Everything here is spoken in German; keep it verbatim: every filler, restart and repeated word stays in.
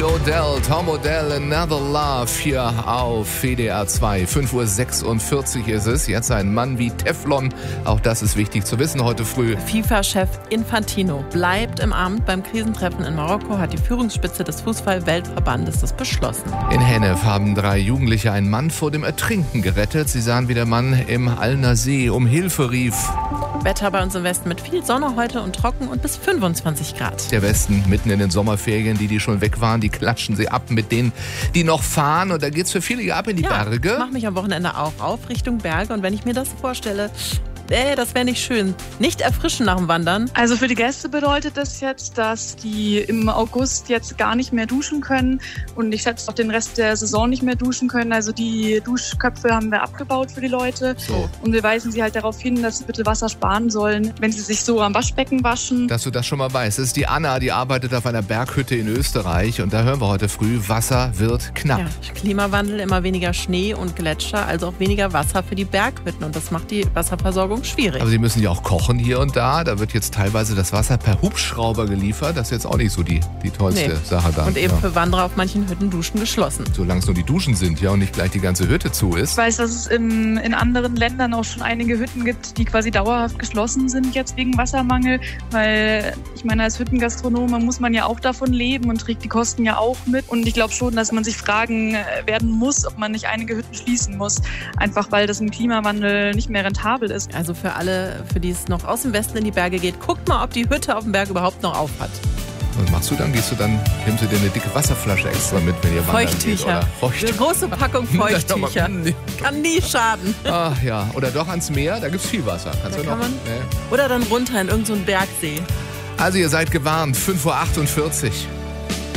O'Dell, Tom O'Dell, Another Love hier auf W D R zwei. fünf Uhr sechsundvierzig ist es. Jetzt ein Mann wie Teflon. Auch das ist wichtig zu wissen heute früh. FIFA-Chef Infantino bleibt im Amt. Beim Krisentreffen in Marokko hat die Führungsspitze des Fußball-Weltverbandes das beschlossen. In Hennef haben drei Jugendliche einen Mann vor dem Ertrinken gerettet. Sie sahen, wie der Mann im Alner See um Hilfe rief. Wetter bei uns im Westen mit viel Sonne heute und trocken und bis fünfundzwanzig Grad. Der Westen mitten in den Sommerferien, die, die schon weg waren, die klatschen sie ab mit denen, die noch fahren. Und da geht's für viele ab in die ja, Berge. Ich mache mich am Wochenende auch auf Richtung Berge. Und wenn ich mir das vorstelle, äh, das wäre nicht schön. Nicht erfrischen nach dem Wandern. Also für die Gäste bedeutet das jetzt, dass die im August jetzt gar nicht mehr duschen können und ich schätze auch den Rest der Saison nicht mehr duschen können. Also die Duschköpfe haben wir abgebaut für die Leute So. Und wir weisen sie halt darauf hin, dass sie bitte Wasser sparen sollen, wenn sie sich so am Waschbecken waschen. Dass du das schon mal weißt. Das ist die Anna, die arbeitet auf einer Berghütte in Österreich und da hören wir heute früh, Wasser wird knapp. Ja, Klimawandel, immer weniger Schnee und Gletscher, also auch weniger Wasser für die Berghütten und das macht die Wasserversorgung schwierig. Aber sie müssen ja auch kochen hier und da. Da wird jetzt teilweise das Wasser per Hubschrauber geliefert. Das ist jetzt auch nicht so die, die tollste Nee. Sache da. Und eben ja. für Wanderer auf manchen Hütten Duschen geschlossen. Solange es nur die Duschen sind, ja, und nicht gleich die ganze Hütte zu ist. Ich weiß, dass es in, in anderen Ländern auch schon einige Hütten gibt, die quasi dauerhaft geschlossen sind jetzt wegen Wassermangel, weil ich meine, als Hüttengastronom muss man ja auch davon leben und trägt die Kosten ja auch mit. Und ich glaube schon, dass man sich fragen werden muss, ob man nicht einige Hütten schließen muss, einfach weil das im Klimawandel nicht mehr rentabel ist. Also für alle, für die es noch aus dem Westen in die Berge geht, guckt mal, ob die Hütte auf dem Berg überhaupt noch auf hat. Was machst du dann? Gehst du dann, nimmst du dir eine dicke Wasserflasche extra mit, wenn ihr wandern geht? Feuchttücher. Oder Feucht- Eine große Packung Feuchttücher. Kann nie schaden. Ach ja, oder doch ans Meer, da gibt's viel Wasser. Kannst Da du kann noch? man- Nee. Oder dann runter in irgendeinen so einen Bergsee. Also ihr seid gewarnt, fünf Uhr achtundvierzig.